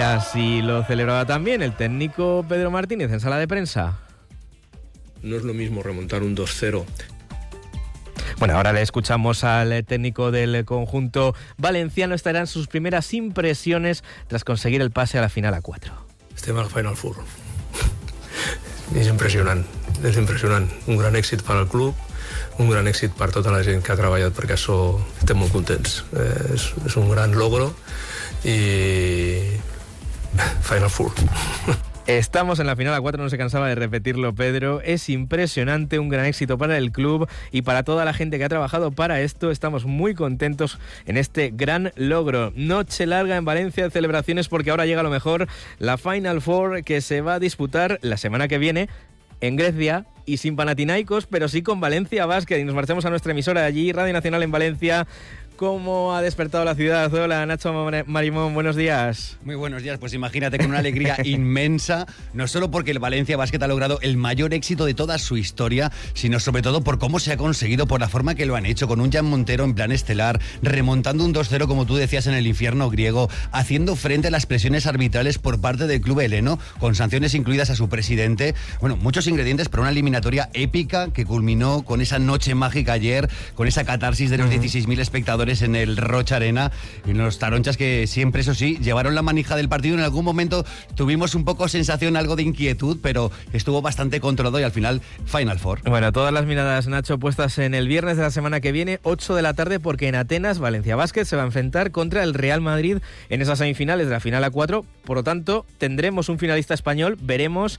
así lo celebraba también el técnico Pedro Martínez en sala de prensa. No es lo mismo remontar un 2-0. Bueno, ahora le escuchamos al técnico del conjunto valenciano. Estarán sus primeras impresiones tras conseguir el pase a la final a 4. Estem al Final Four. És impressionant. Un gran èxit per al club, un gran èxit per tota la gent que ha treballat perquè això estem molt contents. És un gran logro i Final Four. Estamos en la final a 4, no se cansaba de repetirlo Pedro. Es impresionante, un gran éxito para el club y para toda la gente que ha trabajado para esto. Estamos muy contentos en este gran logro. Noche larga en Valencia, celebraciones porque ahora llega lo mejor, la Final Four que se va a disputar la semana que viene en Grecia y sin Panathinaikos, pero sí con Valencia Basket. Y nos marchamos a nuestra emisora de allí, Radio Nacional en Valencia. ¿Cómo ha despertado la ciudad? Hola, Nacho Marimón, buenos días. Muy buenos días, pues imagínate, con una alegría inmensa, no solo porque el Valencia Basket ha logrado el mayor éxito de toda su historia, sino sobre todo por cómo se ha conseguido, por la forma que lo han hecho, con un Jan Montero en plan estelar, remontando un 2-0, como tú decías, en el infierno griego, haciendo frente a las presiones arbitrales por parte del club heleno, con sanciones incluidas a su presidente. Bueno, muchos ingredientes para una eliminatoria épica que culminó con esa noche mágica ayer, con esa catarsis de los 16.000 espectadores en el Rocha Arena, y los taronchas que siempre, eso sí, llevaron la manija del partido. En algún momento tuvimos un poco sensación, algo de inquietud, pero estuvo bastante controlado y al final Final Four. Bueno, todas las miradas, Nacho, puestas en el viernes de la semana que viene, 8 de la tarde, porque en Atenas Valencia Basket se va a enfrentar contra el Real Madrid en esas semifinales de la final a 4. Por lo tanto, tendremos un finalista español. Veremos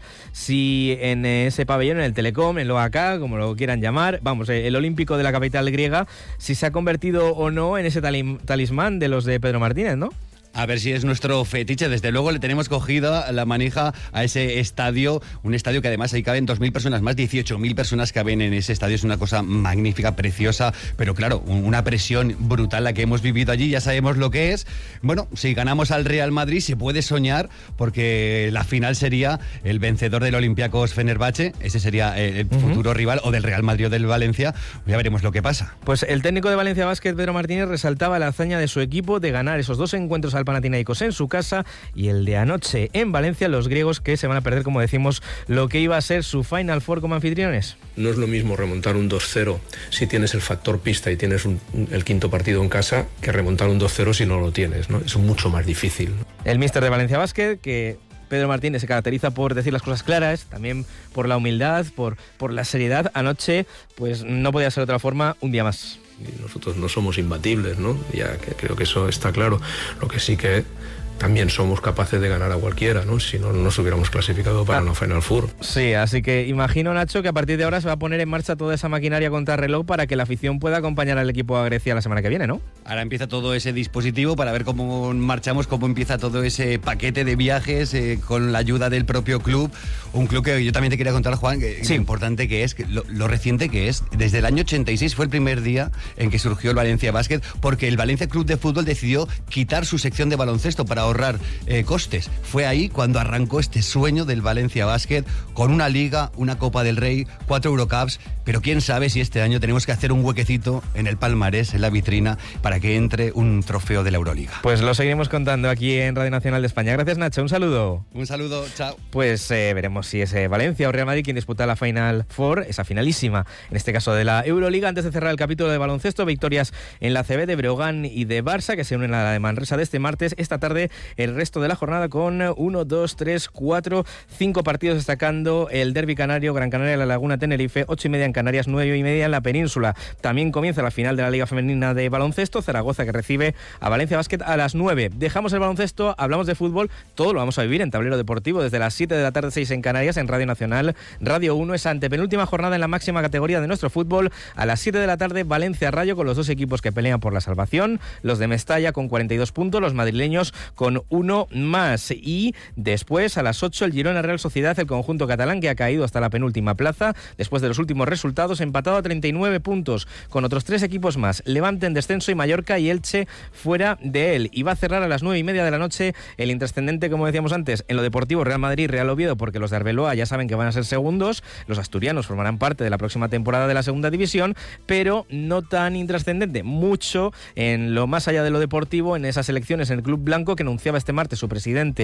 si en ese pabellón, en el Telecom, en el OAK, como lo quieran llamar, vamos, el olímpico de la capital griega, si se ha convertido o no en ese talismán de los de Pedro Martínez, ¿no? A ver si es nuestro fetiche. Desde luego le tenemos cogida la manija a ese estadio, un estadio que además ahí caben 2.000 personas, más 18.000 personas caben en ese estadio. Es una cosa magnífica, preciosa, pero claro, una presión brutal la que hemos vivido allí, ya sabemos lo que es. Bueno, si ganamos al Real Madrid se puede soñar, porque la final sería el vencedor del Olympiacos Fenerbahce, ese sería el futuro rival, o del Real Madrid o del Valencia. Ya veremos lo que pasa. Pues el técnico de Valencia Basket, Pedro Martínez, resaltaba la hazaña de su equipo de ganar esos 2 encuentros al Panathinaikos en su casa y el de anoche en Valencia, los griegos que se van a perder, como decimos, lo que iba a ser su Final Four como anfitriones. No es lo mismo remontar un 2-0 si tienes el factor pista y tienes el quinto partido en casa, que remontar un 2-0 si no lo tienes, ¿no? Es mucho más difícil. El míster de Valencia Basket, que Pedro Martínez se caracteriza por decir las cosas claras, también por la humildad, por la seriedad. Anoche, pues no podía ser de otra forma, un día más. Y nosotros no somos imbatibles, ¿no? Ya que creo que eso está claro. Lo que sí que también somos capaces de ganar a cualquiera, ¿no? Si no, no nos hubiéramos clasificado para una Final Four. Sí, así que imagino, Nacho, que a partir de ahora se va a poner en marcha toda esa maquinaria contrarreloj para que la afición pueda acompañar al equipo a Grecia la semana que viene, ¿no? Ahora empieza todo ese dispositivo para ver cómo marchamos, cómo empieza todo ese paquete de viajes con la ayuda del propio club. Un club que yo también te quería contar, Juan, que sí, lo importante que es, lo reciente que es. Desde el año 86 fue el primer día en que surgió el Valencia Basket, porque el Valencia Club de Fútbol decidió quitar su sección de baloncesto para ahorrar costes. Fue ahí cuando arrancó este sueño del Valencia Basket, con una Liga, una Copa del Rey, 4 Eurocups, pero quién sabe si este año tenemos que hacer un huequecito en el palmarés, en la vitrina, para que entre un trofeo de la Euroliga. Pues lo seguiremos contando aquí en Radio Nacional de España. Gracias, Nacho, un saludo. Un saludo, chao. Pues veremos si es Valencia o Real Madrid quien disputa la Final Four, esa finalísima, en este caso de la Euroliga. Antes de cerrar el capítulo de baloncesto, victorias en la CB de Breogán y de Barça, que se unen a la de Manresa de este martes. Esta tarde el resto de la jornada con 1, 2, 3, 4, 5 partidos, destacando el derbi canario, Gran Canaria, La Laguna, Tenerife, 8:30 en Canarias, 9:30 en la península. También comienza la final de la Liga Femenina de Baloncesto, Zaragoza, que recibe a Valencia Basket a las 9. Dejamos el baloncesto, hablamos de fútbol, todo lo vamos a vivir en Tablero Deportivo desde las 7 de la tarde, 6 en Canarias, en Radio Nacional, Radio 1, esa antepenúltima jornada en la máxima categoría de nuestro fútbol. A las 7 de la tarde, Valencia Rayo, con los dos equipos que pelean por la salvación, los de Mestalla con 42 puntos, los madrileños con 1 más. Y después, a las 8, el Girona Real Sociedad, el conjunto catalán que ha caído hasta la penúltima plaza después de los últimos resultados, empatado a 39 puntos con otros 3 equipos más, Levante en descenso y Mallorca y Elche fuera de él. Y va a cerrar a las 9:30 de la noche el intrascendente, como decíamos antes, en lo deportivo, Real Madrid, Real Oviedo, porque los de Arbeloa ya saben que van a ser segundos, los asturianos formarán parte de la próxima temporada de la segunda división, pero no tan intrascendente, mucho en lo más allá de lo deportivo, en esas elecciones en el Club Blanco que anunciaba este martes su presidente